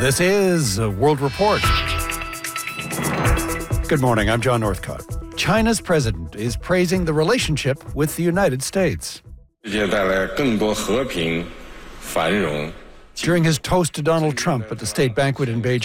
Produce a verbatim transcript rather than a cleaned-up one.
This is a World Report. Good morning, I'm John Northcott. China's president is praising the relationship with the United States. During his toast to Donald Trump at the state banquet in Beijing,